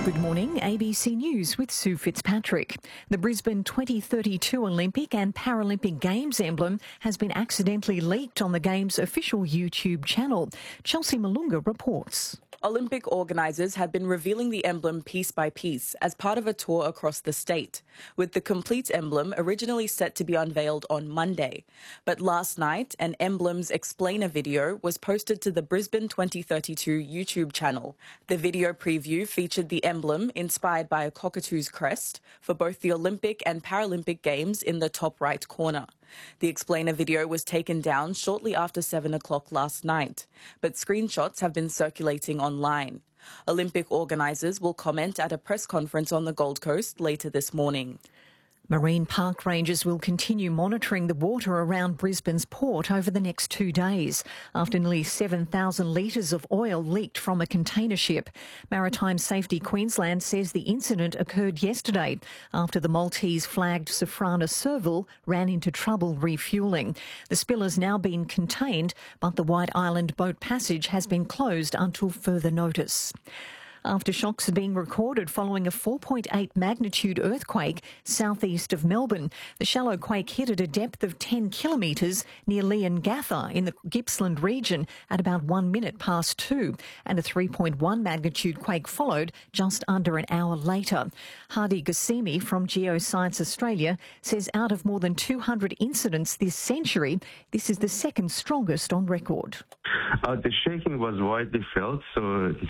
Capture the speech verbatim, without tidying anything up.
Good morning, A B C News with Sue Fitzpatrick. The Brisbane twenty thirty-two Olympic and Paralympic Games emblem has been accidentally leaked on the Games' official YouTube channel. Chelsea Malunga reports. Olympic organisers have been revealing the emblem piece by piece as part of a tour across the state, with the complete emblem originally set to be unveiled on Monday. But last night, an Emblems Explainer video was posted to the Brisbane twenty thirty-two YouTube channel. The video preview featured the emblem, inspired by a cockatoo's crest, for both the Olympic and Paralympic Games in the top right corner. The Explainer video was taken down shortly after seven o'clock last night, but screenshots have been circulating online. Olympic organisers will comment at a press conference on the Gold Coast later this morning. Marine Park Rangers will continue monitoring the water around Brisbane's port over the next two days after nearly seven thousand litres of oil leaked from a container ship. Maritime Safety Queensland says the incident occurred yesterday after the Maltese-flagged Safrana Serval ran into trouble refuelling. The spill has now been contained, but the White Island boat passage has been closed until further notice. Aftershocks are being recorded following a four point eight magnitude earthquake southeast of Melbourne. The shallow quake hit at a depth of ten kilometres near Leongatha in the Gippsland region at about one minute past two, and a three point one magnitude quake followed just under an hour later. Hardy Ghassemi from Geoscience Australia says out of more than two hundred incidents this century, this is the second strongest on record. Uh, the shaking was widely felt, so it's